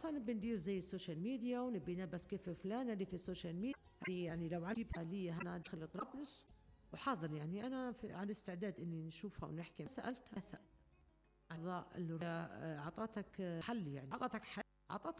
بندير زي السوشيال ميديا ونبي نبس كيف فلان اللي في السوشيال ميديا. يعني لو عندي لي هنا دخل طرابلس وحاضر، يعني أنا على استعداد إني نشوفها ونحكي. سألت أعضاء اللي أعطتك حل، يعني أعطتك حل، أعطتك